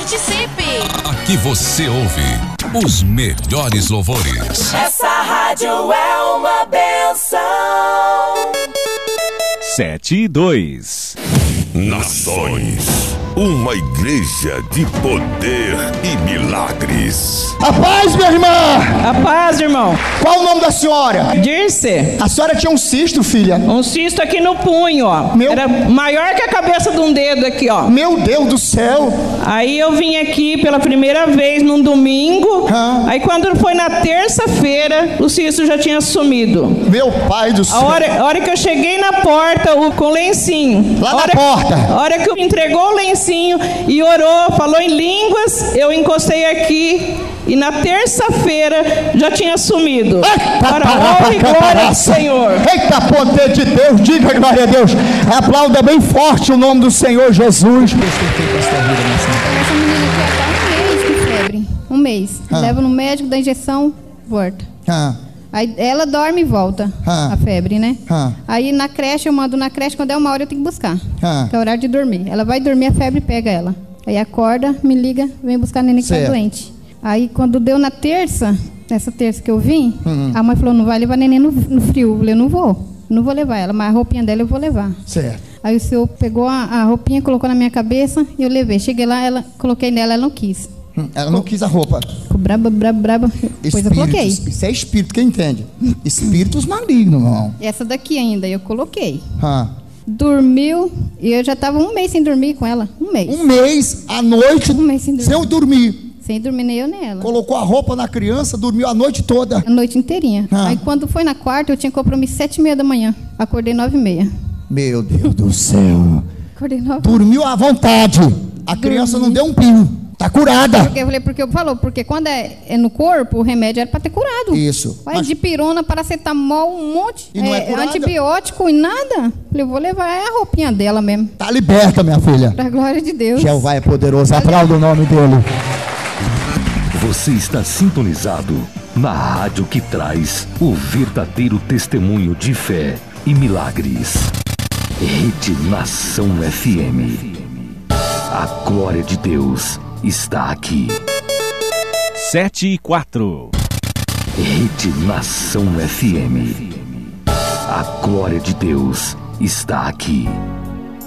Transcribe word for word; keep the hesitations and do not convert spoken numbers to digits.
Participe! Aqui você ouve os melhores louvores. Essa rádio é uma bênção. Sete e dois. Nações, uma igreja de poder e milagres. A paz, minha irmã! A paz, irmão. Qual o nome da senhora? Dirce. A senhora tinha um cisto, filha? Um cisto aqui no punho, ó. Meu... Era maior que a cabeça de um dedo aqui, ó. Meu Deus do céu! Aí eu vim aqui pela primeira vez num domingo. Ah. Aí quando foi na terça-feira, o cisto já tinha sumido. Meu pai do céu! A hora, a hora que eu cheguei na porta, o, com o lencinho. Lá a hora, na porta? A hora que entregou o lencinho e orou, falou em línguas, eu encostei aqui e na terça-feira já tinha sumido. Eita, para a honra e glória do Senhor. Eita, poder de Deus, diga glória a Deus. Aplauda bem forte o nome do Senhor Jesus. Essa menina aqui está um mês com febre. Um mês. Ah. Leva no médico, dá injeção, volta. Ah. Aí ela dorme e volta, Ah. a febre, né? Ah. Aí na creche, eu mando na creche, quando é uma hora eu tenho que buscar. Ah. Que é o horário de dormir. Ela vai dormir, a febre pega ela. Aí acorda, me liga, vem buscar a neném que tá Certo. doente. Aí quando deu na terça, nessa terça que eu vim, Uhum. a mãe falou, não vai levar a neném no, no frio. Eu falei, não vou, não vou levar ela, mas a roupinha dela eu vou levar. Certo. Aí o senhor pegou a, a roupinha, colocou na minha cabeça e eu levei. Cheguei lá, ela, coloquei nela, ela não quis. Hum, Ela não quis a roupa. Ficou braba, braba, braba. Depois eu coloquei. Isso é espírito, quem entende? Espíritos malignos, irmão. Essa daqui ainda, eu coloquei. Ah. Dormiu, e eu já estava um mês sem dormir com ela. Um mês. Um mês, à noite, Um mês sem dormir. sem eu dormir. Sem dormir nem eu nem ela. Colocou a roupa na criança, dormiu a noite toda. A noite inteirinha. Ah. Aí quando foi na quarta, eu tinha compromisso sete e meia da manhã. Acordei nove e meia. Meu Deus do céu. Acordei nove. Dormiu à vontade. A criança não deu um pio. Tá curada. Porque eu falei, porque eu falou, porque quando é, é no corpo, o remédio era para ter curado. Isso. Olha, Mas- de pirona, paracetamol, um monte. E não é curada? Antibiótico e nada. Falei, eu vou levar é a roupinha dela mesmo. Tá liberta, minha filha. Pra glória de Deus. Jeová é poderoso. Aplauda o nome dele. Você está sintonizado na rádio que traz o verdadeiro testemunho de fé e milagres. Rede Nação F M. A glória de Deus está aqui. Sete e quatro. Rede Nação F M. A glória de Deus está aqui.